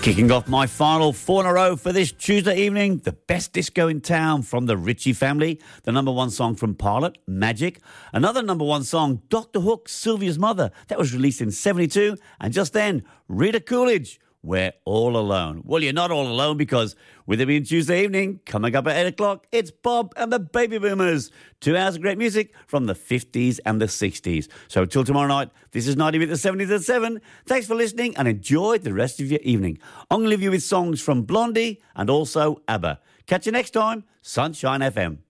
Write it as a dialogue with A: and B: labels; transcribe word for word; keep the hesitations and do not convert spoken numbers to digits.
A: Kicking off my final four in a row for this Tuesday evening, the best disco in town from the Ritchie family, the number one song from Pilot, Magic. Another number one song, Doctor Hook, Sylvia's Mother. That was released in seventy-two. And just then, Rita Coolidge, We're All Alone. Well, you're not all alone because with it being Tuesday evening, coming up at eight o'clock, it's Bob and the Baby Boomers. Two hours of great music from the fifties and the sixties. So till tomorrow night, this is ninety with the seventies at seven. Thanks for listening and enjoy the rest of your evening. I'm going to leave you with songs from Blondie and also ABBA. Catch you next time, Sunshine F M.